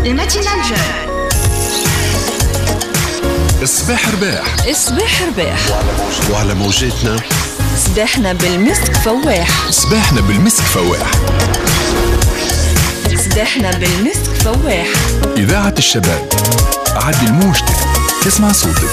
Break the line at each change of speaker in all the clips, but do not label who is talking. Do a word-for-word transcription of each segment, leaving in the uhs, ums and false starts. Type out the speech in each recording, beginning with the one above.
الماتينال جون.
الصباح رباح،
الصباح رباح،
وعلى موجاتنا
صباحنا بالمسك فواح،
صباحنا بالمسك فواح،
صباحنا بالمسك فواح.
إذاعة الشباب، عدل موجتك تسمع صوتك.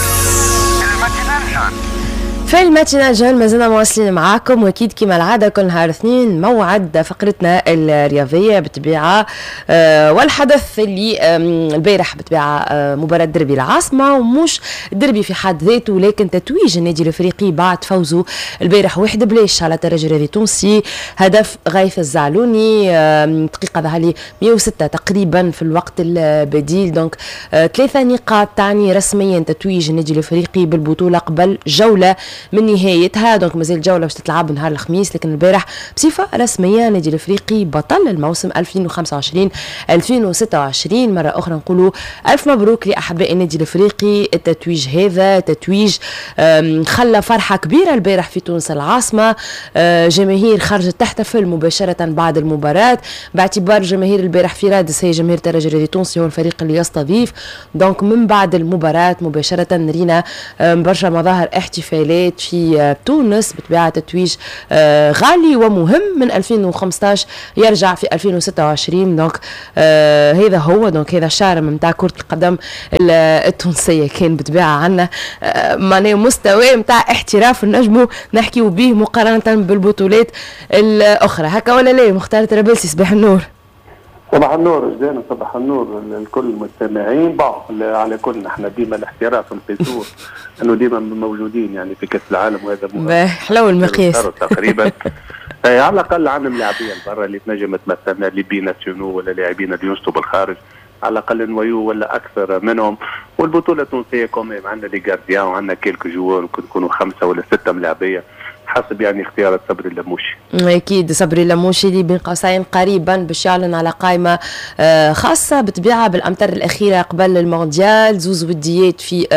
في الماتينال جون مازلنا مواصلين معاكم، واكيد كما العاده كل نهار اثنين موعد فقرتنا الرياضيه بطبيعه. أه والحدث اللي البارح بطبيعه أه مباراه دربي العاصمه، ومش دربي في حد ذاته لكن تتويج النادي الافريقي بعد فوزه البارح واحد بلاش على الترجي الرياضي التونسي. هدف غيث الزعلوني أه دقيقه ظهر لي مئة وستة تقريبا في الوقت البديل. دونك أه ثلاثه نقاط تعني رسميا تتويج النادي الافريقي بالبطوله قبل جوله من نهايتها. دونك مازال الجوله باش تتلعب نهار الخميس، لكن البارح بصفه رسميه النادي الافريقي بطل الموسم ألفين وخمسة وعشرين ألفين وستة وعشرين. مره اخرى نقولوا الف مبروك لاحباء النادي الافريقي. التتويج هذا تتويج خلى فرحه كبيره البارح في تونس العاصمه، جماهير خرجت تحتفل مباشره بعد المباراه، باعتبار جماهير البارح في رادس هي جماهير الترجي الرياضي التونسي هو الفريق اللي يستضيف. دونك من بعد المباراه مباشره رينا برشا مظاهر احتفالات في تونس بطبيعة تتويج غالي ومهم من ألفين وخمسطاش يرجع في ألفين وستة وعشرين. دونك آه هذا هو دونك هذا الشارم متاع كرة القدم التونسية كان بطبيعة عنا آه معناه مستوى متاع احتراف نجمو نحكيو به مقارنة بالبطولات الأخرى. هكا ولا لا مختار ترابلسي؟ صباح النور.
صباح النور جدانا، صباح النور لكل المستمعين. بعض على كل نحن ديما الاحتراف نقيسوه انه ديما موجودين يعني في كاس العالم، وهذا
حلو المقياس
تقريبا. على الاقل عندنا لاعبين برا اللي تنجم تمثلنا اللي بي ناسيونو ولا لاعبين اللي ينشطوا بالخارج، على الاقل نويو ولا اكثر منهم. والبطوله التونسيه كوميم عندنا لي جارديان وعندنا كيلكو جوار، ممكن يكونوا خمسه ولا سته ملاعبيه حسب يعني اختيارات صبري اللموشي.
اكيد صبري اللموشي اللي بين قوسين قريبا باش يعلن على قائمه خاصه بطبيعه بالامتار الاخيره قبل المونديال. زوز وديات في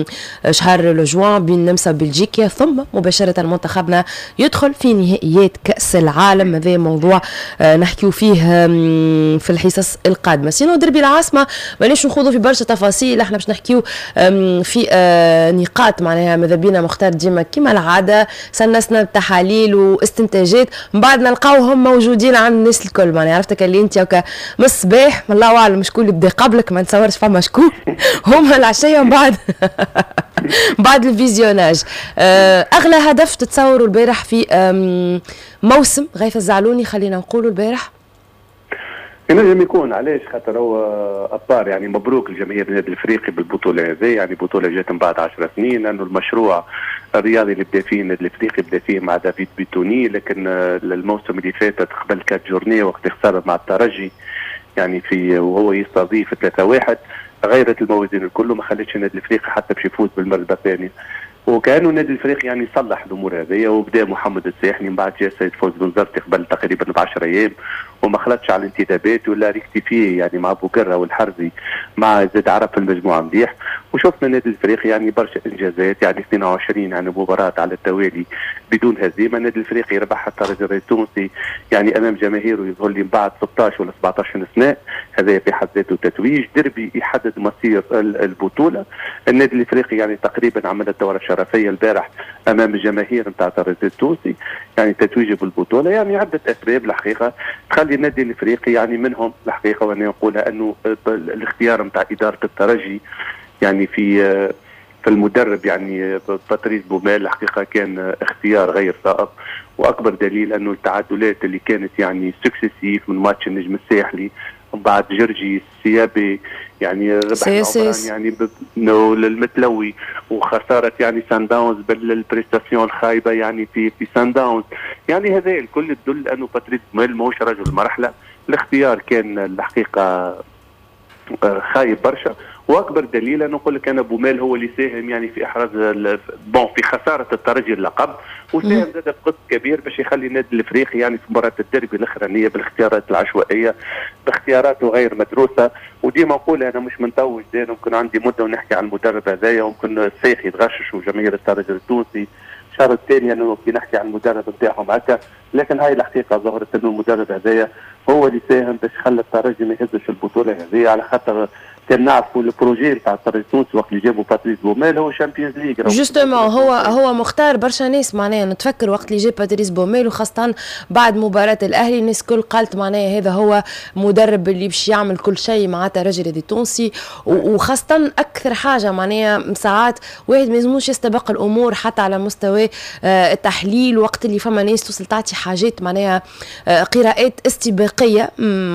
شهر جوان بين النمسا وبلجيكا، ثم مباشره منتخبنا يدخل في نهائيات كاس العالم. هذا موضوع نحكيو فيه في الحصص القادمه. سينو دربي العاصمه مانيش نخوضوا في برشا تفاصيل، احنا باش نحكيو في نقاط معناها ماذا بينا مختار ديما كما العاده سنسنا تحاليل واستنتاجات من بعد نلقاوهم موجودين عند الناس الكل. معناها عرفتك اللي انت هكا من الصباح الله اعلم شكون اللي بدا قبلك، ما نتصورش فما شكون هما العشيه من بعد بعد الفيزيوناج. اغلى هدف تتصوروا البارح في موسم غيث الزعلوني خلينا نقولوا البارح؟
ينجم يكون علاش خاطر هو ابار يعني مبروك لجماهير النادي الافريقي بالبطوله هذه، يعني بطوله جات من بعد عشر سنين، لانه المشروع الرياضي اللي بدا فيه النادي الافريقي بدا فيه مع دافيد بيتوني، لكن الموسم اللي فات قبل كات جورني وقت خسر مع الترجي يعني في وهو يستضيف ثلاثة واحد غيرت الموازين الكل وما خلتش النادي الافريقي حتى باش يفوز بالمرتبه الثانيه. وكانوا النادي الافريقي يعني صلح الامور هذه، وبدا محمد الساحني من بعد جاء السيد فوز بن زرتي قبل تقريبا ب عشرة ايام وما خلطش على الانتدابات ولا ريكتيفيه يعني مع بوكره والحرزي مع زيد عرب في المجموعه مليح. وشفنا النادي الافريقي يعني برشا انجازات، يعني اثنين وعشرين يعني مباراه على التوالي بدون هزيمه. النادي الافريقي ربح حتى الترجي التونسي يعني امام جماهيره يظهر لي من بعد ستة عشر ولا سبعة عشر سنه، هذا في حد ذاته تتويج. دربي يحدد مصير البطوله. النادي الافريقي يعني تقريبا عمل الدوره الشرفيه البارح امام الجماهير نتاع الترجي التونسي، يعني تتويجه بالبطوله يعني عده اسباب الحقيقه تخلي النادي الافريقي يعني منهم الحقيقه، وانا نقولها انه الاختيار نتاع اداره الترجي يعني في في المدرب يعني باتريس بومال الحقيقه كان اختيار غير صائب، واكبر دليل انه التعادلات اللي كانت يعني سكسيسيف من ماتش النجم الساحلي ومن بعد جرجي السيابي يعني ربح العمران يعني للمتلوي، وخساره يعني سان داونز بالبريستاسيون الخايبه يعني في في سان داونز، يعني هذا الكل تدل انه باتريس بومال ماهوش رجل المرحله. الاختيار كان الحقيقه خايب برشا، واكبر دليل انا نقول لك انا بومال هو اللي ساهم يعني في احراز بون في خساره الترجي اللقب، وساهم زاد بقسط كبير باش يخلي النادي الافريقي يعني في مباراه الديربي الاخرانيه بالاختيارات العشوائيه باختياراته غير مدروسه. وديما نقول انا مش منتوج ممكن عندي مده ونحكي عن المدرب هذايا، وممكن السيخ يتغشش وجماهير الترجي التونسي الشهر الثاني انه كي نحكي عن المدرب نتاعهم هكا، لكن هاي الحقيقه ظهرت انه المدرب هذايا هو اللي ساهم باش خلى الترجي ما يهزش البطوله هذه، على خاطر كان نعرفوا البروجي تاع الترجي التونسي وقت اللي جابوا باتريس بوميل هو شامبيونز ليغ.
جوستومون هو هو مختار برشا ناس معناها نتفكر وقت اللي جاب باتريس بوميل، وخاصه بعد مباراه الاهلي الناس كل قالت معناها هذا هو مدرب اللي باش يعمل كل شيء مع الترجي التونسي، وخاصه اكثر حاجه معناها ساعات واحد ما يلزموش يستبق الامور حتى على مستوى التحليل، وقت اللي فما ناس توصل تعطي حاجات معناها قراءات استباقيه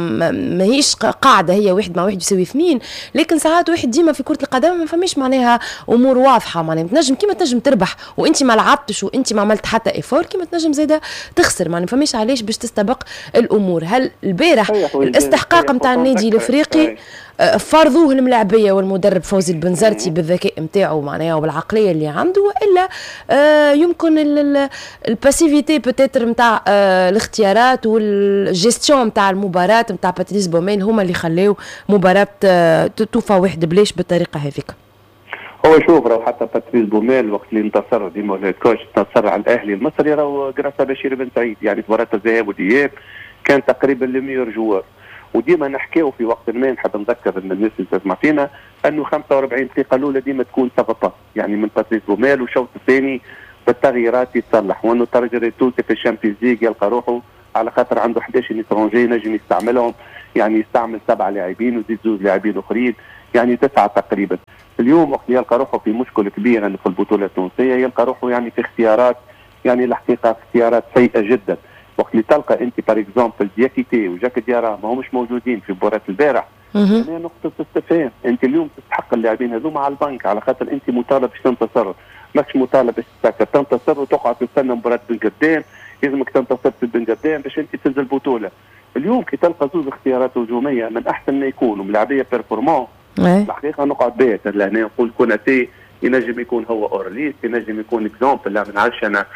ماهيش قاعده هي واحد مع واحد يساوي اثنين، لكن ساعات واحد ديما في كرة القدم ما فماش معناها امور واضحه، معناها تنجم كيما تنجم تربح وانت ما لعبتش وانت ما عملت حتى ايفور، كيما تنجم زاده تخسر، معناها فماش علاش باش تستبق الامور. هل البارح الاستحقاق نتاع النادي الافريقي فرضوه الملاعبيه والمدرب فوزي البنزرتي بالذكاء نتاعو معناها وبالعقليه اللي عنده، والا آه يمكن الباسيفيتي بوتيتر نتاع آه الاختيارات والجيستيون نتاع المباراه نتاع باتريس بوميل هما اللي خلاو مباراه آه توفى واحد بلاش بالطريقه هذيك؟
هو شوف راهو حتى باتريس بوميل وقت اللي انتصر ديما الكوتش انتصر على الاهلي المصري راهو قراسه بشير بن سعيد، يعني في مباراه الذهاب والاياب كان تقريبا الميور جوار. وديما نحكيو في وقت ما نحب نذكر ان الناس اللي تسمع فينا انه خمسة وأربعين دقيقه الاولى ديما تكون سبطه يعني من باتريس بوميل، والشوط الثاني بالتغييرات يتصلح، وانه الترجي التونسي في الشامبيونز ليغ يلقى روحه على خاطر عنده احد عشر نيترونجي نجم يستعملهم، يعني يستعمل سبعه لاعبين وزيد زوج لاعبين اخرين يعني تسعه تقريبا. اليوم وقت يلقى روحه في مشكل كبير انه في البطوله التونسيه يلقى روحه يعني في اختيارات يعني الحقيقه اختيارات سيئه جدا. وقت اللي تلقى انت بار اكزومبل دياكيتي وجاك ديارا ما همش موجودين في مباراه البارح، يعني نقطه استفهام. انت اليوم تستحق اللاعبين هذوما على البنك على خاطر انت مطالب باش تنتصر، ماكش مطالب باش تسكر تنتصر وتقعد تستنى مباراه بن قردان، لازمك تنتصر في بن قردان باش انت تنزل البطوله. اليوم كي تلقى زوج اختيارات هجوميه من احسن ما يكون وملاعبيه بيرفورمون الحقيقه نقعد بيت لهنا نقول كوناتي ينجم يكون هو اورليس، ينجم يكون اكزومبل لا ما نعرفش انا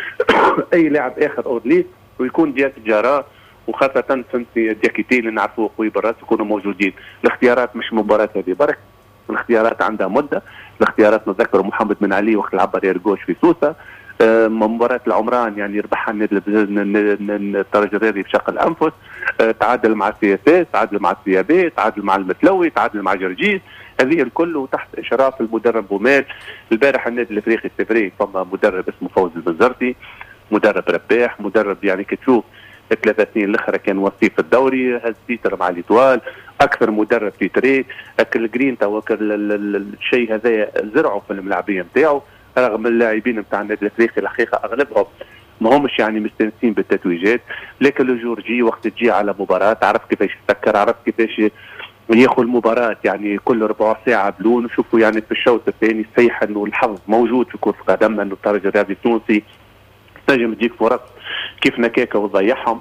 اي لاعب اخر اورليس، ويكون دياك جارا وخاصه فهمتي دياكيتي اللي نعرفوه قوي بالراس يكونوا موجودين. الاختيارات مش مباراه هذه برك، الاختيارات عندها مده، الاختيارات نتذكر محمد بن علي وقت لعب ريرغوش في سوسه، آه مباراه العمران يعني ربحها الترجي الرياضي بشق الانفس، آه تعادل مع سي اس اس، تعادل مع السيابي، تعادل مع المتلوي، تعادل مع جرجيس، هذه الكل تحت اشراف المدرب بوميل. البارح النادي الافريقي السفري فما مدرب اسمه فوزي البنزرتي، مدرب رباح، مدرب يعني كتشوف ثلاثة سنين الاخرى كان وصيف الدوري، هز تيتر مع ليتوال، اكثر مدرب تيتري، اكل جرين تو الشيء هذا زرعه في الملاعبيه نتاعو، رغم اللاعبين نتاع النادي الافريقي الحقيقه اغلبهم ما همش يعني مستانسين بالتتويجات، لكن الجورجي وقت تجي على مباراه عرف كيفاش يسكر، عرف كيفاش ياخذ المباراه يعني كل ربع ساعه بلون. نشوفوا يعني في الشوط الثاني صحيح انه الحظ موجود في كره القدم، انه الترجي الرياضي التونسي تنجم تجيك فرص كيف نكاكه وتضيعهم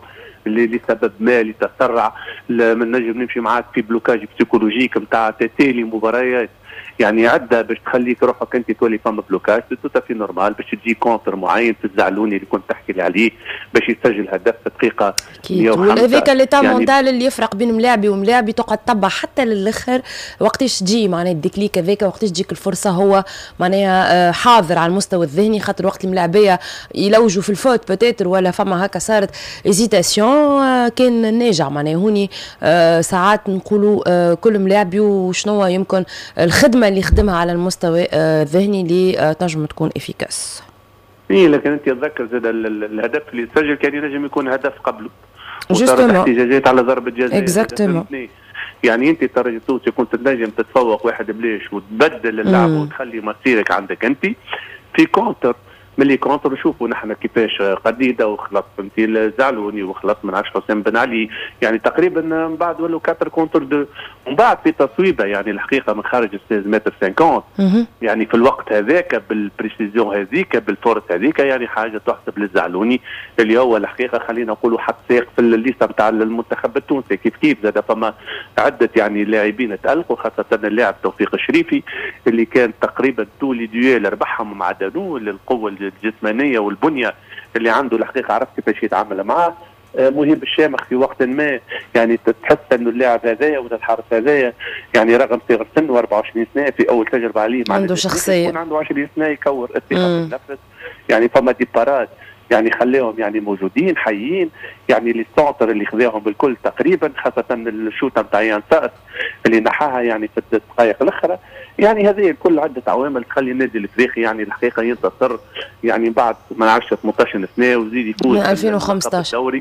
لسبب ما اللي تسرع، من نجم نمشي معاك في بلوكاج بسيكولوجيك نتاع تتالي مباريات يعني عده باش تخليك روحك انت تولي فما بلوكاج تو في نورمال باش تجي كونتر معين في الزعلوني اللي كنت تحكي لي عليه باش يسجل هدف في دقيقه مية وخمسة.
هذاك اللي تاع يعني مونتال اللي يفرق بين ملاعبي وملاعبي تقعد تتبع حتى للاخر وقتاش تجي معناها الديكليك هذاك وقتاش تجيك الفرصه، هو معناها حاضر على المستوى الذهني، خاطر وقت الملاعبيه يلوجوا في الفوت بوتيتر ولا فما هكا صارت ايزيتاسيون كان ناجع معناها هوني ساعات نقولوا كل ملاعبي وشنو يمكن الخدمه اللي يخدمها على المستوى الذهني اللي تنجم تكون افيكاس.
ايه لكن انت تذكر زاد الهدف اللي سجل كان ينجم يكون هدف قبله
جوستومون
احتجاجات على ضربه جزاء
اكزاكتومون.
يعني انت الترجي التونسي كنت تنجم تتفوق واحد بليش وتبدل اللعب وتخلي مصيرك عندك انت في كونتر ملي كونتر. نشوفوا نحن كيفاش قديده وخلط فهمتي الزعلوني وخلط من عشر حسام بن علي، يعني تقريبا من بعد ولو كاتر كونتر دو، ومن بعد في تصويبه يعني الحقيقه من خارج ستة متر خمسين يعني في الوقت هذاك بالبريسيزيون هذيك بالفورس هذيك يعني حاجه تحسب للزعلوني اللي هو الحقيقه خلينا نقولوا حط ساق في الليسته نتاع المنتخب التونسي. كيف كيف زاد فما عده يعني لاعبين تالقوا خاصه اللاعب توفيق الشريفي اللي كان تقريبا طول ديويل ربحهم مع دانو للقوه الجسمانيه والبنيه اللي عنده الحقيقه عرف كيفاش يتعامل معاه. مهيب الشامخ في وقت ما يعني تحس انه اللاعب هذايا ولا الحارس هذايا يعني رغم صغر سنه أربعة وعشرين سنه في اول تجربه عليه
عنده شخصيه
يكون عنده عشرين سنه يكور الثقه بالنفس يعني فما ديبارات يعني خليهم يعني موجودين حيين يعني السونتر اللي خذاهم بالكل تقريبا خاصه الشوطه نتاع يانساس اللي نحاها يعني في الدقائق الاخرى يعني هذه الكل عده عوامل تخلي النادي الافريقي يعني الحقيقه ينتصر يعني بعد ما نعرفش ثمانية عشر سنه وزيد يفوز
من ألفين وخمسطاش.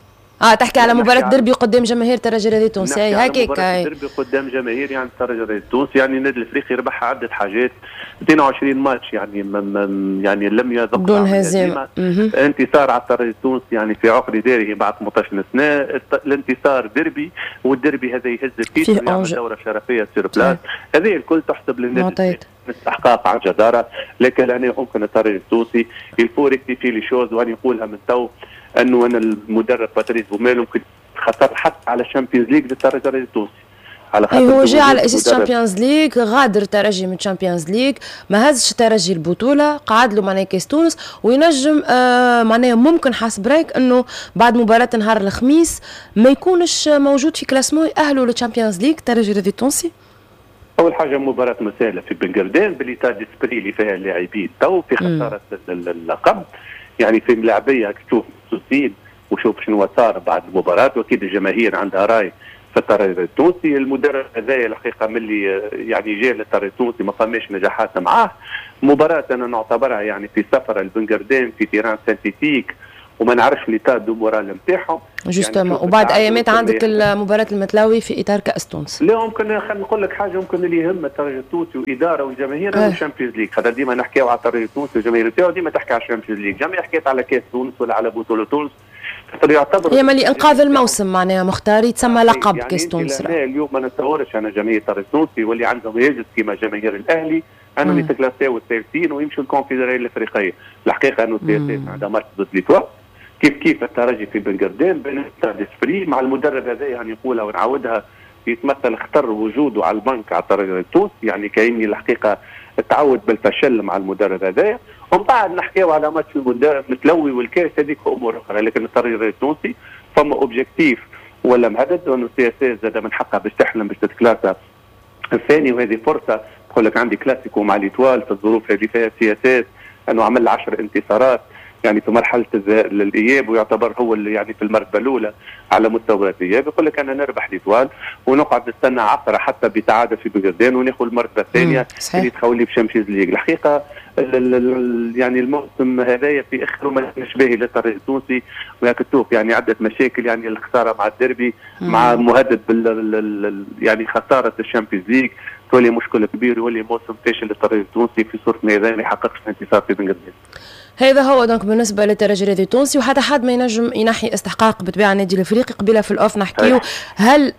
اه تحكي على مباراة ديربي قدام جماهير ترجي الرياضي التونسي هكاك.
مباراة ديربي قدام جماهير يعني ترجي الرياضي التونسي يعني النادي الافريقي ربح عدة حاجات اثنين وعشرين ماتش يعني من يعني لم يذق
بدون هزيمة.
انتصار على الترجي التونسي يعني في عقر داره بعد ثمانية عشر سنة الانتصار ديربي والديربي هذا يهز التيتر ويعمل دورة شرفية سير بلاس هذه الكل تحسب للنادي الافريقي استحقاق عن جدارة لكن أنا ممكن الترجي التونسي يلفو ريكتيفي لي شوز وأنا يقولها من تو انه انا المدرب باتريس بوميل ممكن خطر حتى على الشامبيونز ليج للترجي التونسي على
خاطر هو جاء على اساس الشامبيونز ليج غادر الترجي من الشامبيونز ليج ما هزش الترجي البطوله قعد له معناها كاس تونس وينجم آه معناها ممكن حسب رايك انه بعد مباراه نهار الخميس ما يكونش موجود في كلاسمون يأهلوا للشامبيونز ليج الترجي التونسي.
اول حاجه مباراه مساله في بنغردان باليتا ديسبري اللي فيها اللاعبين تو في خساره اللقب يعني في ملاعبيه تشوف سوسين وشوف شنو صار بعد المباراه واكيد الجماهير عندها راي في الترجي التونسي. المدرب هذايا الحقيقه ملي يعني جاء للترجي التونسي ما فماش نجاحات معاه. مباراه انا نعتبرها يعني في سفر البنغردان في تيران سانتيتيك وما نعرفش لي تاع دو مورال نتاعهم
جوستومون يعني وبعد ايامات عندك المباراه المتلاوي في اطار كاس تونس.
لا ممكن خلينا نقول لك حاجه ممكن اللي يهم الترجي التونسي واداره والجماهير هو الشامبيونز ليج خاطر ديما نحكيو على الترجي التونسي والجماهير نتاعو ديما تحكي على الشامبيونز ليج جميع حكيت على كاس تونس ولا على بطوله تونس يعتبر
هي مالي انقاذ الموسم معناها مختار يتسمى لقب يعني كاس تونس.
اليوم ما نتصورش انا جماهير الترجي التونسي واللي عندهم يجلس كما جماهير الاهلي انهم يتكلاسيو الثالثين ويمشوا الكونفدراليه الافريقيه. الحقيقه انه السياسات عندها ماتش ضد ليتوا كيف كيف الترجي في بنغردان بين ديسبري مع المدرب هذا يعني نقولها ونعاودها يتمثل اختر وجوده على البنك على الترجي التونسي يعني كايني الحقيقه تعود بالفشل مع المدرب هذايا ومن بعد نحكيو على ماتش المدرب متلوي والكاس هذيك امور اخرى لكن الترجي التونسي فما اوبجيكتيف ولا مهدد وانه السياسات زاد من حقها باش تحلم باش تتكلاسا الثاني وهذه فرصه تقول لك عندي كلاسيكو مع ليتوال في الظروف هذه فيها سياسات انه عمل عشر انتصارات يعني في مرحله الاياب ويعتبر هو اللي يعني في المرتبه الاولى على مستوى الاياب يقول لك انا نربح ليتوال ونقعد نستنى عثره حتى بتعادل في بنغردان وناخذ المرتبه الثانيه اللي تخولي بشامبيونز ليج. الحقيقه ال ال يعني الموسم هذايا في اخره ما نشبه للترجي التونسي وهيك تشوف يعني عده مشاكل يعني الخساره مع الديربي مع مهدد بال يعني خساره الشامبيونز ليج تولي مشكله كبيره ويولي موسم فاشل للترجي التونسي في صوره هذا ما يحققش انتصار في بنغردان.
هذا هو دونك بالنسبه للترجي الرياضي التونسي وحتى حد ما ينجم ينحي استحقاق بطبيعه النادي الافريقي. قبيله في الاوف نحكيو هل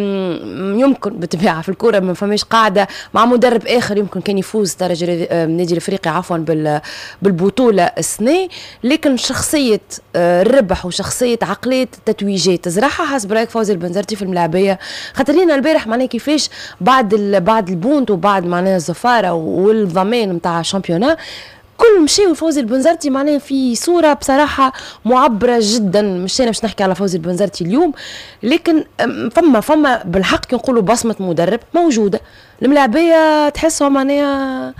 يمكن بطبيعه في الكره ما فماش قاعده مع مدرب اخر يمكن كان يفوز الترجي النادي الافريقي عفوا بالبطوله السنه لكن شخصيه الربح وشخصيه عقليه التتويجات تزرعها حسب رايك فوزي البنزرتي في الملاعبيه خاطر لينا البارح معناها كيفاش بعد بعد البونت وبعد معناها الزفاره والضمان نتاع الشامبيونات كل مشي فوزي البنزرتي معناها في صوره بصراحه معبره جدا. مش انا باش نحكي على فوزي البنزرتي اليوم لكن فما فما بالحق كنقولوا بصمه مدرب موجوده. الملاعبيه تحسهم معناها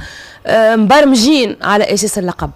مبرمجين على اساس اللقب.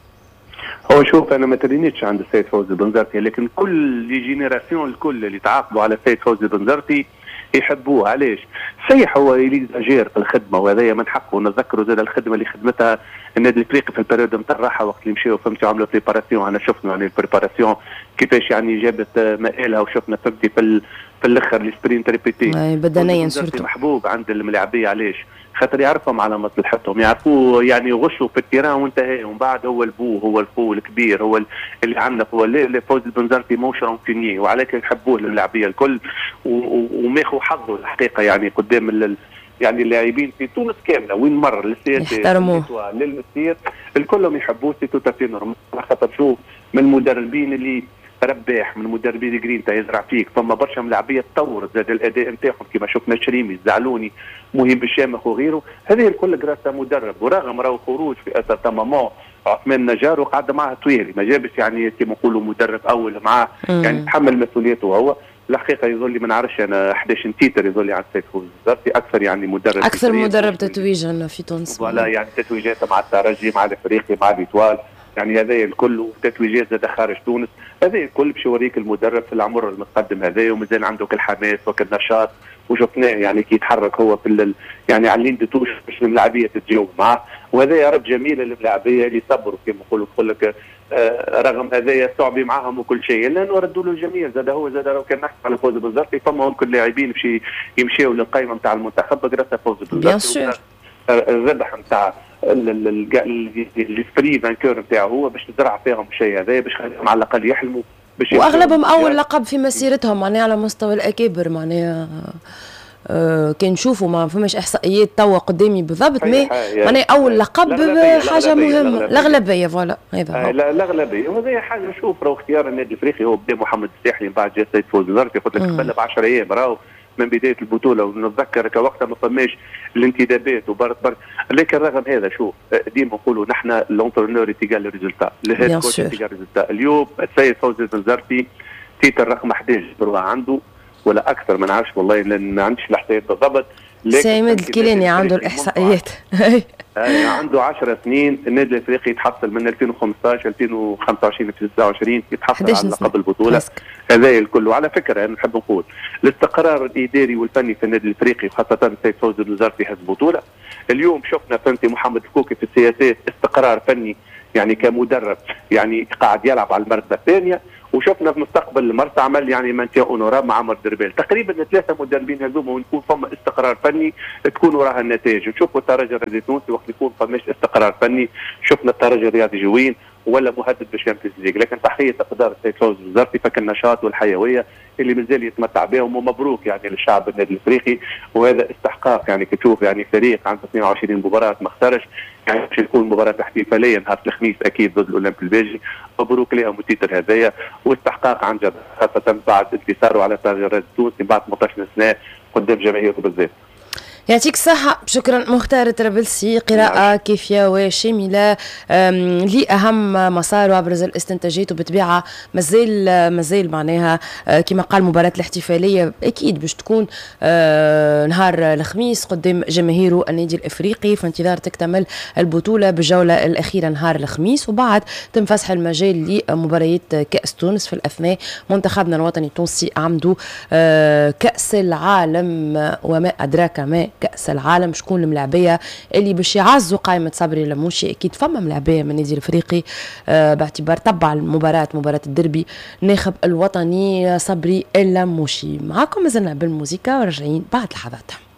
هو شوف انا ما ترينيتش عند السيد فوزي البنزرتي لكن كل لي جينيراسيون الكل اللي تعاقبوا على السيد فوزي البنزرتي يحبوه. علاش؟ صحيح هو يليزاجير في الخدمه وهذايا من حقه نذكروا زاد الخدمه اللي خدمتها النادي الافريقي في البريود نتاع الراحه وقت اللي مشاو فهمتوا عملوا بريباراسيون. انا شفنا يعني البريباراسيون كيفاش يعني جابت مآلها وشفنا فهمتي في في الاخر السبرينت ريبيتي
بدنيا سورتو
محبوب عند الملاعبيه. علاش؟ خاطر يعرفهم على مصلحتهم يعرفوه يعني يغشوا في التيران وانتهى ومن بعد هو البو هو الخو الكبير هو اللي عندنا هو اللي فوز البنزرتي موش رونكيني وعليك يحبوه الملاعبيه الكل وماخذوا حظه الحقيقه يعني قدام ال يعني اللاعبين في تونس كامله وين مر للسياسه للمسير الكلهم يحبوه سي تو تافي نورمال خاطر شوف من المدربين اللي رباح من المدربين جرينتا يزرع فيك فما برشا ملاعبيه تطورت زاد الاداء نتاعهم كما شفنا شريمي الزعلوني مهيب الشامخ وغيره هذه الكل جراسة مدرب ورغم راهو خروج في اثر تماما عثمان النجار وقعد معاه طويري، ما جابش يعني كما نقولوا مدرب اول معاه، يعني تحمل مسؤوليته هو. الحقيقه يظل لي ما نعرفش انا احد عشر تيتر يظل لي على السيد فوزي الزرفي، اكثر يعني مدرب
اكثر مدرب تتويجا في تونس،
ولا يعني تتويجاته مع الترجي مع الافريقي مع الإيطوال، يعني هذا الكل، وتتويجات زاد خارج تونس، هذا الكل باش يوريك المدرب في العمر المتقدم هذا، ومازال عنده كالحماس وكالنشاط، وشفناه يعني كي يتحرك هو في ال... يعني على اللين توش باش الملاعبيه تتجاوب معاه، وهذا رد جميل للملاعبيه اللي صبروا كما نقولوا، تقول لك آه رغم هذايا صعبي معاهم وكل شيء، لانه ردوا له الجميل. زاد هو زاد لو كان نحكي على فوز بالزرفي فما كل اللاعبين باش يمشيوا للقائمه نتاع المنتخب بقرصه فوز بالزرفي، الربح نتاع الفري فانكور نتاعو هو باش تزرع فيهم الشيء هذا، باش خليهم على الاقل يحلموا،
واغلبهم اول لقب في مسيرتهم معناها على مستوى الاكابر، معناها أه كان نشوفوا ما فماش احصائيات توا قدامي بالضبط، ما معناها اول لقب حاجه مهمه، الاغلبيه فوالا هذا
الاغلبيه، وهذه حاجه نشوف راهو اختيار النادي الافريقي هو بدا محمد الساحلي من بعد جا سيد فوزي الزرفي، قلت لك قبل ب عشرة ايام راهو من بدايه البطوله، ونتذكر كوقتها ما فماش الانتدابات وبرد برد، لكن رغم هذا شوف ديما نقولوا نحن لونترونور تيجال ريزولتا، الهيد كوتش تيجال ريزولتا. اليوم السيد فوزي الزرفي تيتر رقم أحد عشر عنده ولا اكثر، ما نعرفش والله لان ما عنديش الاحصائيات بالضبط،
سيد الكيلاني عنده الاحصائيات
عنده عشر سنين النادي الافريقي يتحصل من ألفين وخمسطاش ألفين وخمسة وعشرين ألفين وتسعة وعشرين يتحصل على لقب البطوله هذا الكل. وعلى فكره انا نحب نقول الاستقرار الاداري والفني في النادي الافريقي خاصه السيد فوزي الزرفي في هذه البطوله. اليوم شفنا فهمتي محمد الكوكي في السياسات استقرار فني، يعني كمدرب يعني قاعد يلعب على المرتبه الثانيه، وشفنا في مستقبل المرسى عمل يعني مانتيا اونورا مع عمر دربال، تقريبا ثلاثه مدربين هذوما ونكون فما استقرار فني تكون وراها النتائج. وشوفوا الترجي الرياضي التونسي وقت يكون فماش استقرار فني، شفنا الترجي الرياضي جوين ولا مهدد بالشامبيونز ليج، لكن تحيه اقدار السيد فوزي الزرفي فك النشاط والحيويه اللي مازال يتمتع بهم، ومبروك يعني للشعب النادي الافريقي، وهذا استحقاق يعني كتشوف يعني فريق عنده اثنين وعشرين مباراه ما خسرش، يعني باش تكون مباراه احتفاليه نهار الخميس اكيد ضد الاولمبي البلجي، مبروك لهم التيتر هذايا واستحقاق عن جد، خاصه بعد انتصاره على الترجي الرياضي التونسي بعد ثمانية عشر سنه قدام جماهيره بالذات.
يعطيك الصحة، شكرا مختار الطرابلسي. قراءة كافية وشاملة لأهم مسار وأبرز الاستنتاجات، وبطبيعة مازال مازال معناها كما قال مباراة الاحتفالية أكيد باش تكون نهار الخميس قدام جماهيره النادي الإفريقي، في انتظار تكتمل البطولة بالجولة الأخيرة نهار الخميس، وبعد تم فسح المجال لمباريات كأس تونس. في الأثناء منتخبنا الوطني التونسي عنده كأس العالم، وما أدراك ما كأس العالم، شكون الملاعبية اللي باش يعزوا قائمة صبري لموشي؟ أكيد فما ملاعبية من النادي الأفريقي آه باعتبار طبع المباراة مباراة الدربي ناخب الوطني صبري اللموشي. معاكم مازلنا بالموسيقى وراجعين بعد لحظات.